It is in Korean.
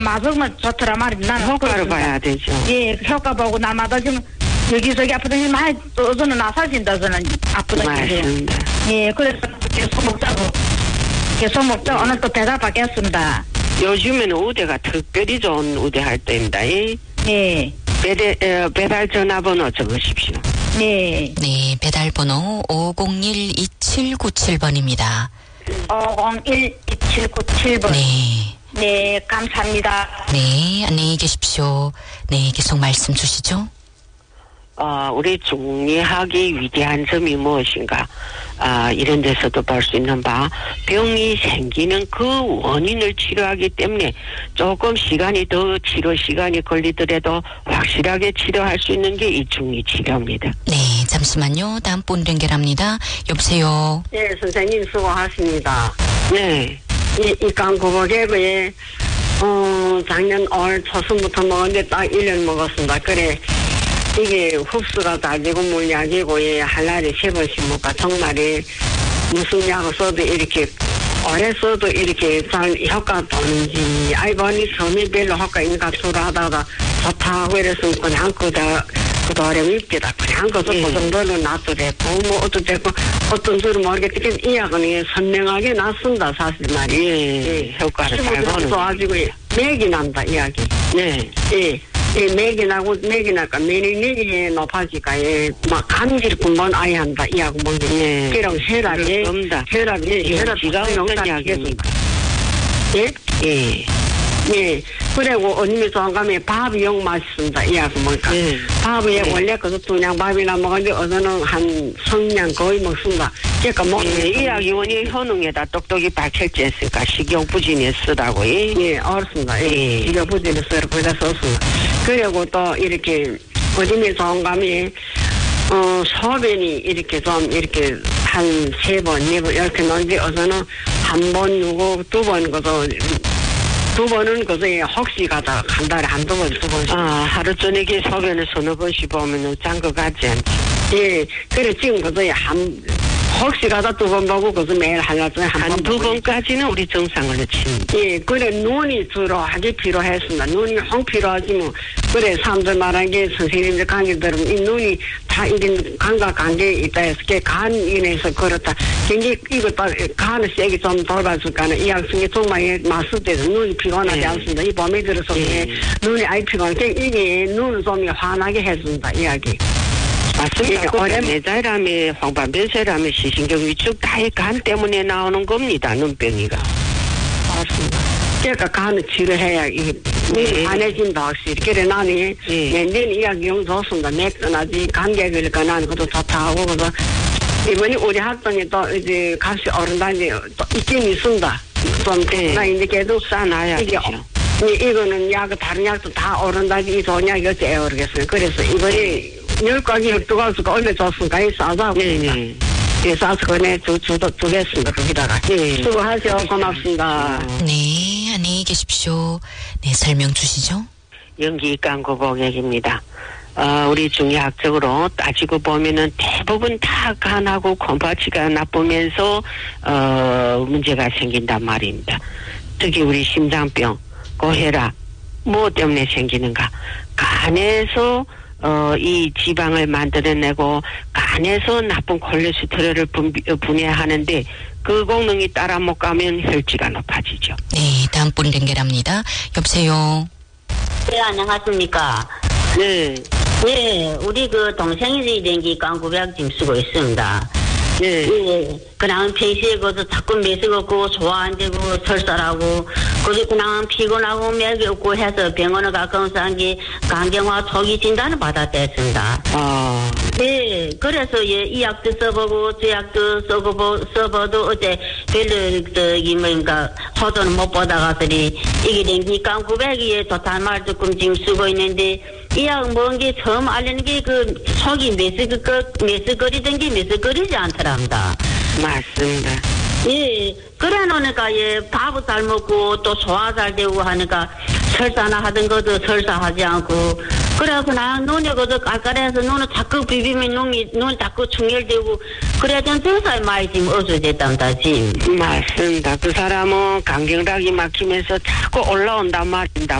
맞으면 좋더라 말이야. 효과를 봐야 되죠. 예, 효과 보고 나마다 지금 여기저기 아프더니 많이 저는 나사진다 저는 아프더니. 맞습니다. 예, 그래서 계속 먹자고 오늘 또 대답 받겠습니다. 요즘에는 우대가 특별히 좋은 우대할 때입니다. 예. 배달 전화번호 적으십시오. 네. 네, 배달번호 501-2797번입니다. 501-2797번. 네. 네, 감사합니다. 네, 안녕히 계십시오. 네, 계속 말씀 주시죠. 우리 중의학의 위대한 점이 무엇인가? 이런 데서도 볼 수 있는 바, 병이 생기는 그 원인을 치료하기 때문에 조금 치료 시간이 걸리더라도 확실하게 치료할 수 있는 게 이 중의 치료입니다. 네, 잠시만요. 다음 분 연결합니다. 여보세요. 네, 선생님 수고하십니다. 네. 이 깡구버개에 작년 올 초순부터 먹었는데 딱 1년 먹었습니다. 그래 이게 흡수가 잘 되고 물약이고 한 날에 3번씩 먹까 정말이 무슨 약을 써도 이렇게 오래 써도 이렇게 잘 효과 도는지 아이보니 처음에 별로 효과 있는 것 같으라 하다가 좋다고 이래서 그냥 그다음에 밉니다. 그냥 그 정도로 놔두랬고 뭐 어떤 줄은 모르겠지만 이 약은 선명하게 낫습니다. 사실 말이에요. 예, 효과를 잘 보는. 좋아지고 맥이 난다 이야기. 네. 예. 맥이 나니까免疫力 높아지니까 막 감기를 근본 아예 한다 이하고 뭐 그럼 혈압이 지가 어떤 약입니까? 예? 예. 예. 그리고 언니 좋아하면 밥이 영 맛있습니다. 이하고 뭐니까 밥이 원래 그 2냥 밥이나 먹었는데 어제는 한 3냥 거의 먹습니다. 그러니까 뭐 이 약이 원이 효능에다 똑똑히 박혀져 있으니까 식욕부진에 쓰라고. 예, 알았습니다. 예. 식욕부진에 쓰라고 거기다 썼습니다. 그리고 또 이렇게 어디에 좋은가면 소변이 이렇게 좀 이렇게 한 3번, 4번 이렇게 넣는데 어제는 한 번 누고 2번 그도 2번은 그저 혹시 가다 한 달에 한두 번, 2번씩. 하루 저녁에 소변을 서너 번씩 보면은 짠 거 같지 않지? 예. 그래 지금 그저 혹시 가다 2번 보고 그저 매일 하나쯤에 한두 번까지는 우리 정상을 놓칩니다. 예. 그래 눈이 주로 아주 필요했습니다. 눈이 홍 필요하지 뭐. 그래 사람들 말한 게 선생님들 강의 들으면 이 눈이 다 이런 감각 관계에 있다 해서 간 인해서 그렇다. 굉장히 이것도 간을 세게 좀 돌봐줄까는 이 약성이 정말 맞을 때도 눈이 피곤하지 않습니다. 이 봄에 들어서 눈이 아이 피곤하니까 이게 눈을 좀 환하게 해준다 이야기. 맞습니다. 뇌자람에 황반변세람에 시신경 위축 다 간 때문에 나오는 겁니다. 눈병이가. 맞습니다. 그러니까 간을 치료해야 이게 안해진다 확실히. 그래 나는 맨날 이야기 용 좋습니다. 맥주나지 감기걸릴까 나는 그것도 좋다 하고 그래서 이번에 우리 학생이 또 이제 값이 오른다니 또 있긴 있습니다. 좀 나 이제 걔도 싸놔야죠. 이거는 약 다른 약도 다 오른다니 이 좋은 약이 어째 모르겠어요. 그래서 이번에 10가지 12가지가 얼마 줬으니까 싸서 네. 예, 싸서 그네 주겠습니다. 거기다가. 예. 수고하세요. 고맙습니다. 네, 안녕히 계십시오. 네, 설명 주시죠. 연기 깡구 고객입니다. 우리 중의학적으로 따지고 보면은 대부분 다 간하고 콩팥이가 나쁘면서 문제가 생긴단 말입니다. 특히 우리 심장병, 고혈압 뭐 때문에 생기는가? 간에서 이 지방을 만들어내고 간에서 나쁜 콜레스테롤을 분해하는데 그功能이 따라 못 가면 혈지가 높아지죠. 네, 다음 분 연결합니다. 여보세요. 네, 안녕하십니까. 네. 네, 우리 그 동생이 dengue 깡구백짐 쓰고 있습니다. 네. 예, 그냥 평소에 그것도 자꾸 매스럽고 소화 안 되고 설사하고 그래서 그냥 피곤하고 맥이 없고 해서 병원을 가까운 게 간경화 초기 진단을 받았댔습니다. 네, 그래서 이 약도 써보고 저 약도 써봐도 어째 별로 뭔가 호도는 못 보다가서리 이게 dengue 깡구백이 좋다는 말 조금 지금 쓰고 있는데 이 약 먹은 게 처음 알리는 게 그 속이 메스거리던 게 메스거리지 않더랍니다. 맞습니다. 예, 그래 놓으니까 밥을 잘 먹고 또 소화 잘 되고 하니까 설사나 하던 것도 설사하지 않고 그래서 나 눈이 그저 깔깔해서 눈은 자꾸 비비면 눈 자꾸 충혈되고 그래야 전 생사에 많이 지금 어두워졌답니다 지금. 맞습니다. 그 사람은 간경락이 막히면서 자꾸 올라온단 말입니다.